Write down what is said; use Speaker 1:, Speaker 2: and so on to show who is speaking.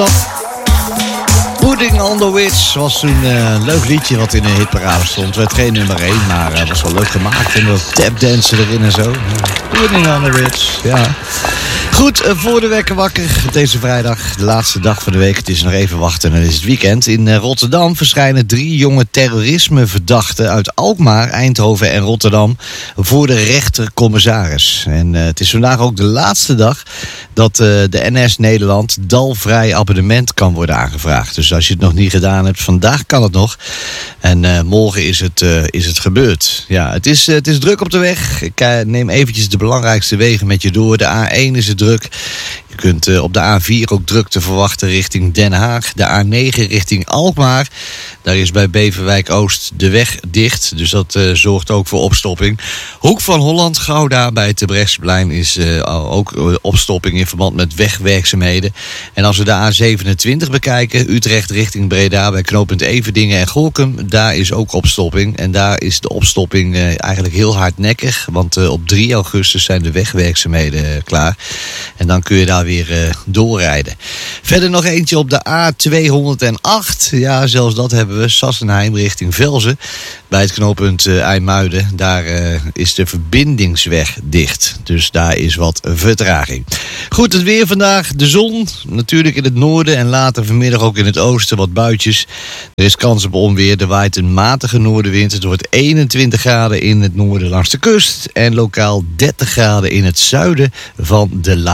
Speaker 1: Pudding on the Witch was toen een leuk liedje wat in de hitparade stond. Werd geen nummer 1, maar was wel leuk gemaakt. En dat tapdansen erin en zo. Pudding on the Witch, ja. Goed, voor de wekker wakker deze vrijdag, de laatste dag van de week. Het is nog even wachten en het is het weekend. In Rotterdam verschijnen 3 jonge terrorismeverdachten uit Alkmaar, Eindhoven en Rotterdam voor de rechtercommissaris. En het is vandaag ook de laatste dag dat de NS Nederland dalvrij abonnement kan worden aangevraagd. Dus als je het nog niet gedaan hebt, vandaag kan het nog. En morgen is het gebeurd. Ja, het is druk op de weg. Ik neem eventjes de belangrijkste wegen met je door. De A1 is het druk. Je kunt op de A4 ook drukte verwachten richting Den Haag. De A9 richting Alkmaar. Daar is bij Beverwijk Oost de weg dicht. Dus dat zorgt ook voor opstopping. Hoek van Holland, Gouda bij het Terbrechtsplein is ook opstopping in verband met wegwerkzaamheden. En als we de A27 bekijken, Utrecht richting Breda bij knooppunt Everdingen en Gorinchem, daar is ook opstopping. En daar is de opstopping eigenlijk heel hardnekkig. Want op 3 augustus zijn de wegwerkzaamheden klaar. En dan kun je daar weer doorrijden. Verder nog eentje op de A208. Ja, zelfs dat hebben we. Sassenheim richting Velzen. Bij het knooppunt IJmuiden. Daar is de verbindingsweg dicht. Dus daar is wat vertraging. Goed, het weer vandaag. De zon. Natuurlijk in het noorden en later vanmiddag ook in het oosten wat buitjes. Er is kans op onweer. Er waait een matige noordenwind. Het wordt 21 graden in het noorden langs de kust. En lokaal 30 graden in het zuiden van de